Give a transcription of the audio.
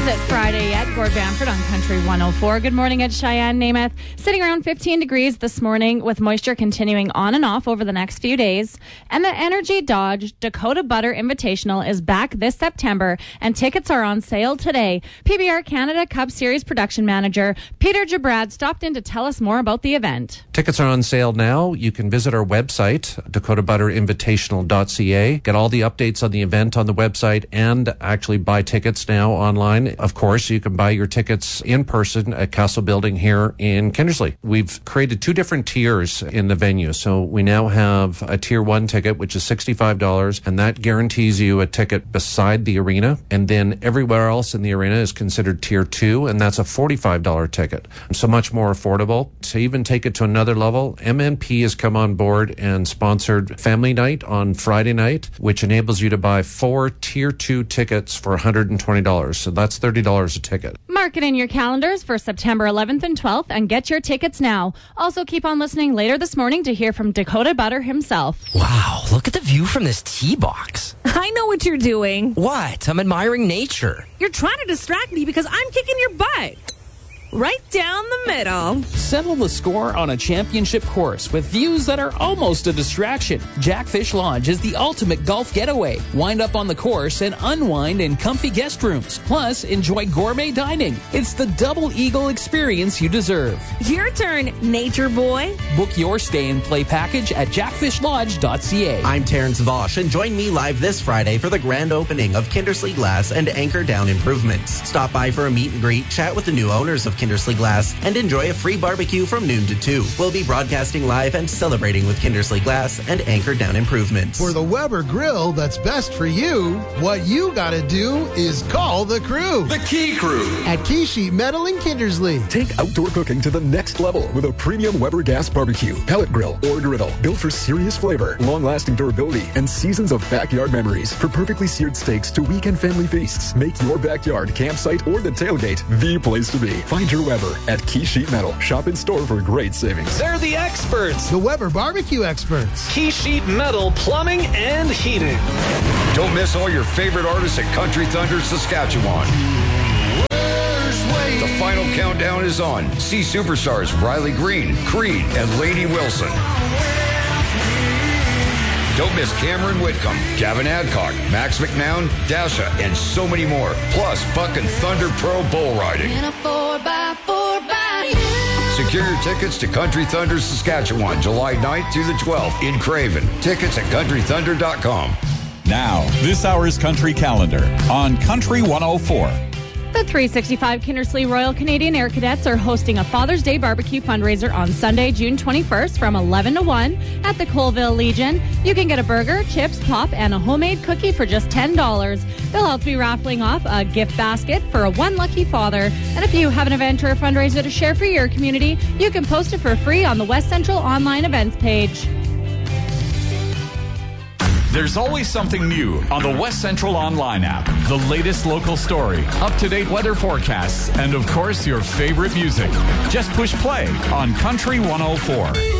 it Friday yet? Gord Bamford on Country 104. Good morning at Cheyenne, Namath. Sitting around 15 degrees this morning with moisture continuing on and off over the next few days. And the Energy Dodge Dakota Butter Invitational is back this September, and tickets are on sale today. PBR Canada Cup Series production manager Peter Jabrad stopped in to tell us more about the event. Tickets are on sale now. You can visit our website, dakotabutterinvitational.ca. Get all the updates on the event on the website and actually buy tickets now online. Of course, you can buy your tickets in person at Castle Building here in Kindersley. We've created two different tiers in the venue. So we now have a tier 1 ticket, which is $65, and that guarantees you a ticket beside the arena. And then everywhere else in the arena is considered tier 2, and that's a $45 ticket. So much more affordable. To even take it to another level, MNP has come on board and sponsored Family Night on Friday night, which enables you to buy 4 tier 2 tickets for $120. So that's $30 a ticket. Mark it in your calendars for September 11th and 12th and get your tickets now. Also, keep on listening later this morning to hear from Dakota Butter himself. Wow, look at the view from this tee box. I know what you're doing. What? I'm admiring nature. You're trying to distract me because I'm kicking your butt. Right down the middle. Settle the score on a championship course with views that are almost a distraction. Jackfish Lodge is the ultimate golf getaway. Wind up on the course and unwind in comfy guest rooms. Plus, enjoy gourmet dining. It's the double eagle experience you deserve. Your turn, nature boy. Book your stay and play package at jackfishlodge.ca. I'm Terrence Vosch, and join me live this Friday for the grand opening of Kindersley Glass and Anchor Down Improvements. Stop by for a meet and greet, chat with the new owners of Kindersley Glass, and enjoy a free barbecue from noon to 2. We'll be broadcasting live and celebrating with Kindersley Glass and Anchor Down Improvements. For the Weber grill that's best for you, what you gotta do is call the crew. The Key Crew. At Key Sheet Metal in Kindersley. Take outdoor cooking to the next level with a premium Weber gas barbecue, pellet grill, or griddle. Built for serious flavor, long-lasting durability, and seasons of backyard memories. For perfectly seared steaks to weekend family feasts, make your backyard, campsite, or the tailgate the place to be. Find your Weber at Key Sheet Metal. Shop in store for great savings. They're the experts. The Weber barbecue experts. Key Sheet Metal Plumbing and Heating. Don't miss all your favorite artists at Country Thunder, Saskatchewan. The final countdown is on. See superstars Riley Green, Creed, and Lainey Wilson. Don't miss Cameron Whitcomb, Gavin Adcock, Max McNown, Dasha, and so many more. Plus, Buck and Thunder Pro Bull Riding. Secure your tickets to Country Thunder Saskatchewan, July 9th through the 12th in Craven. Tickets at countrythunder.com. Now, this hour's Country Calendar on Country 104. The 365 Kindersley Royal Canadian Air Cadets are hosting a Father's Day barbecue fundraiser on Sunday, June 21st from 11 to 1 at the Colville Legion. You can get a burger, chips, pop, and a homemade cookie for just $10. They'll also be raffling off a gift basket for a one lucky father. And if you have an event or a fundraiser to share for your community, you can post it for free on the West Central online events page. There's always something new on the West Central Online app. The latest local story, up-to-date weather forecasts, and of course, your favorite music. Just push play on Country 104.